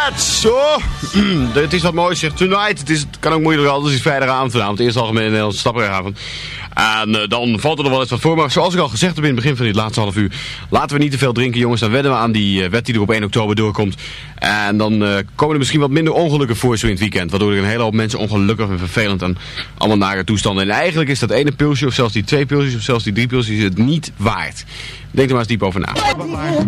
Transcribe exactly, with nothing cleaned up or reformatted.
Let's! Oh. Het is wat moois, zegt Tonight. Het, is, het kan ook moeilijk altijd. Het is vrijdagavond vanavond. De eerste algemene Nederlandse stapperavond. En uh, dan valt er nog wel eens wat voor. Maar zoals ik al gezegd heb in het begin van dit laatste half uur. Laten we niet te veel drinken, jongens. Dan wedden we aan die uh, wet die er op één oktober doorkomt. En dan uh, komen er misschien wat minder ongelukken voor zo in het weekend. Waardoor er een hele hoop mensen ongelukkig en vervelend en allemaal nare toestanden. En eigenlijk is dat ene pilsje of zelfs die twee pilsjes of zelfs die drie pilsjes het niet waard. Denk er maar eens diep over na.